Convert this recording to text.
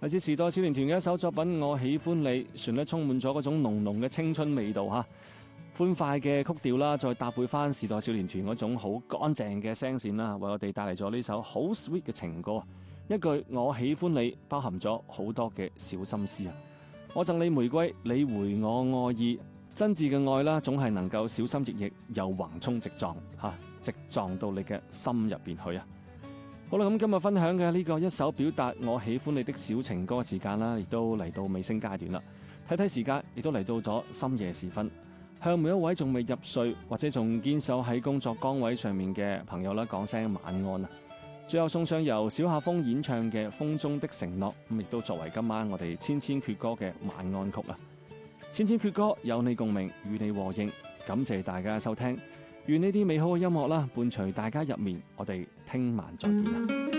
嚟自時代少年團嘅一首作品《我喜歡你》，旋律充滿咗嗰種濃濃嘅青春味道吓，歡快嘅曲調啦，再搭配翻時代少年團嗰種好乾淨嘅聲線啦，為我哋帶嚟咗呢首好 sweet 嘅情歌。一句我喜歡你，包含咗好多嘅小心思啊！我贈你玫瑰，你回我愛意。真摯嘅愛啦，總係能夠小心翼翼又橫衝直撞吓，直撞到你嘅心入邊去啊！好啦，咁今日分享嘅呢個一首表達我喜歡你的小情歌時間啦，亦都嚟到尾聲階段啦。睇睇時間，亦都嚟到咗深夜時分，向每一位仲未入睡或者仲堅守喺工作崗位上面嘅朋友啦，講聲晚安啊！最後送上由小夏風演唱嘅《風中的承諾》，咁亦都作為今晚我哋千千闕歌嘅晚安曲啊！千千闕歌有你共鳴，與你和應，感謝大家收聽，願呢啲美好嘅音樂啦，伴隨大家入眠，我哋聽晚再見啦。